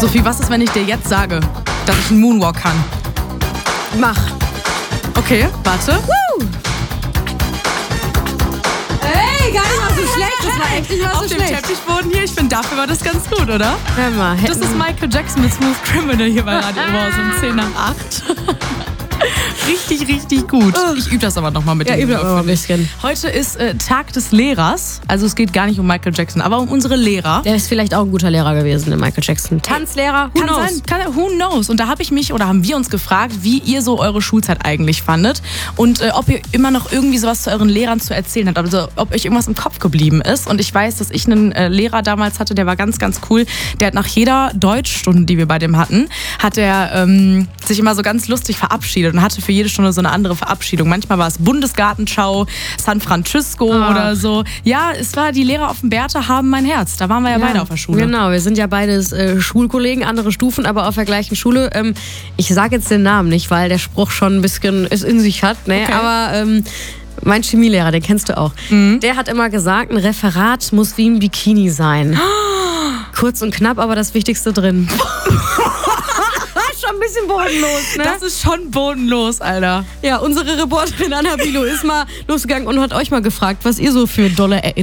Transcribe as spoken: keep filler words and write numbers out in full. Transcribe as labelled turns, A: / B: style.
A: Sophie, was ist, wenn ich dir jetzt sage, dass ich einen Moonwalk kann?
B: Mach.
A: Okay, warte.
B: Woo! Ey, gar nicht mal so schlecht. Das war echt nicht mal so
A: Auf dem
B: schlecht.
A: Teppichboden hier, ich finde, dafür war das ganz gut, oder?
B: Hör mal,
A: Das ist Michael Jackson mit Smooth Criminal hier bei Radio Oberhausen um zehn nach acht. Richtig, richtig gut. Ich übe das aber nochmal mit
B: Ja,
A: dem
B: übe aber mal ein bisschen.
A: Heute ist äh, Tag des Lehrers. Also es geht gar nicht um Michael Jackson, aber um unsere Lehrer.
B: Der ist vielleicht auch ein guter Lehrer gewesen, der Michael Jackson. Tanzlehrer, who
A: Kann
B: knows?
A: sein, kann, who knows? Und da habe ich mich oder haben wir uns gefragt, wie ihr so eure Schulzeit eigentlich fandet und äh, ob ihr immer noch irgendwie sowas zu euren Lehrern zu erzählen habt, also ob euch irgendwas im Kopf geblieben ist. Und ich weiß, dass ich einen äh, Lehrer damals hatte, der war ganz, ganz cool. Der hat nach jeder Deutschstunde, die wir bei dem hatten, hat er ähm, sich immer so ganz lustig verabschiedet und hatte für jede Stunde so eine andere Verabschiedung. Manchmal war es Bundesgartenschau, San Francisco
B: Ach.
A: oder so. Ja, es war die Lehrer auf dem Bertha haben mein Herz. Da waren wir ja, beide auf der Schule.
B: Genau, wir sind ja beides äh, Schulkollegen, andere Stufen, aber auf der gleichen Schule. Ähm, ich sage jetzt den Namen nicht, weil der Spruch schon ein bisschen es in sich hat. Ne?
A: Okay.
B: Aber ähm, mein Chemielehrer, den kennst du auch,
A: Mhm.
B: der hat immer gesagt, ein Referat muss wie ein Bikini sein. Kurz und knapp, aber das Wichtigste drin. Schon ein bisschen bodenlos, ne?
A: Das ist schon bodenlos, Alter.
B: Ja, unsere Reporterin Anna Bilo ist mal losgegangen und hat euch mal gefragt, was ihr so für dolle Erinnerungen